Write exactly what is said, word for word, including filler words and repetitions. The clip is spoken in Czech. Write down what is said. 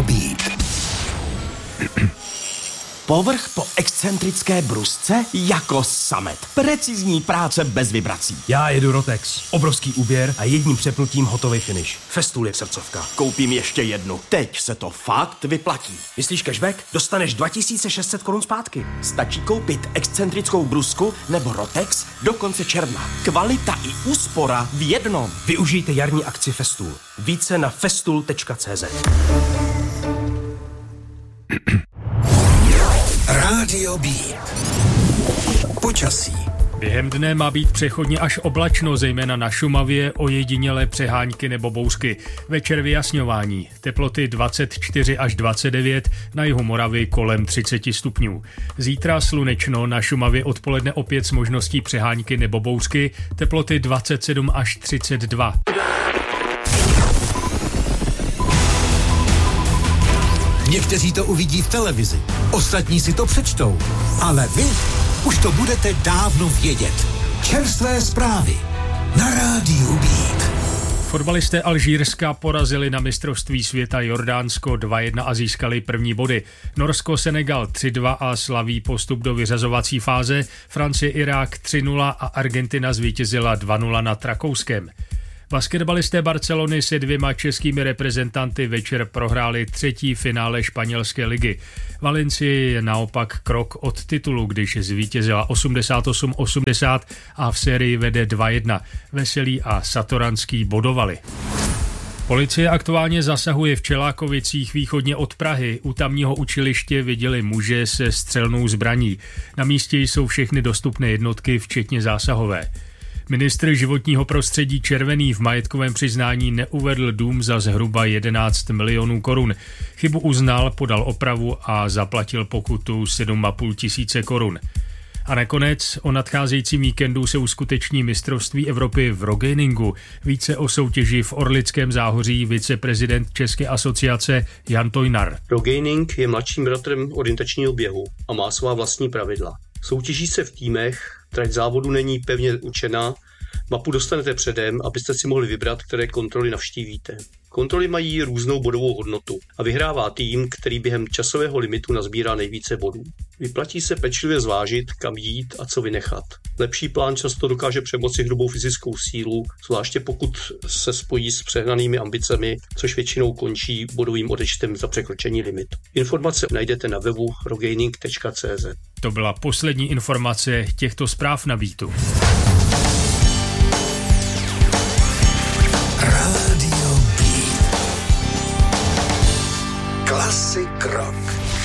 Rádio Beat. Povrch po excentrické brusce jako samet. Precizní práce bez vibrací. Já jedu Rotex. Obrovský úběr a jedním přepnutím hotový finish. Festool je srdcovka. Koupím ještě jednu. Teď se to fakt vyplatí. Myslíš cashback? Dostaneš dva tisíce šest set korun zpátky. Stačí koupit excentrickou brusku nebo Rotex do konce června. Kvalita i úspora v jednom. Využijte jarní akci Festool. Více na festool tečka cé zet. Rádio Beat. Počasí. Během dne má být přechodně až oblačno, zejména na Šumavě, ojedinělé přehánky nebo bouřky. Večer vyjasňování. Teploty dvacet čtyři až dvacet devět, na jihu Moravy kolem třicet stupňů. Zítra slunečno, na Šumavě odpoledne opět s možností přehánky nebo bouřky. Teploty dvacet sedm až třicet dva. Někteří to uvidí v televizi, ostatní si to přečtou, ale vy už to budete dávno vědět. Čerstvé zprávy na Rádiu Beat. Fotbalisté Alžírska porazili na mistrovství světa Jordánsko dva jedna a získali první body. Norsko Senegal tři dva a slaví postup do vyřazovací fáze. Francie Irák tři nula a Argentina zvítězila dva nula nad Rakouskem. Basketbalisté Barcelony se dvěma českými reprezentanty večer prohráli třetí finále španělské ligy. Valencie je naopak krok od titulu, když zvítězila osmdesát osm osmdesát a v sérii vede dva jedna. Veselý a Satoranský bodovali. Policie aktuálně zasahuje v Čelákovicích východně od Prahy. U tamního učiliště viděli muže se střelnou zbraní. Na místě jsou všechny dostupné jednotky, včetně zásahové. Ministr životního prostředí Červený v majetkovém přiznání neuvedl dům za zhruba jedenáct milionů korun. Chybu uznal, podal opravu a zaplatil pokutu sedm a půl tisíce korun. A nakonec o nadcházejícím víkendu se uskuteční mistrovství Evropy v rogainingu. Více o soutěži v Orlickém záhoří viceprezident České asociace Jan Tojnar. Rogaining je mladším bratrem orientačního běhu a má svá vlastní pravidla. Soutěží se v týmech, trať závodu není pevně určená, mapu dostanete předem, abyste si mohli vybrat, které kontroly navštívíte. Kontroly mají různou bodovou hodnotu a vyhrává tým, který během časového limitu nazbírá nejvíce bodů. Vyplatí se pečlivě zvážit, kam jít a co vynechat. Lepší plán často dokáže přemoci hrubou fyzickou sílu, zvláště pokud se spojí s přehnanými ambicemi, což většinou končí bodovým odečtem za překročení limitu. Informace najdete na webu rogaining tečka cé zet. To byla poslední informace těchto zpráv na Beatu. Rádio Beat. Klasik rock.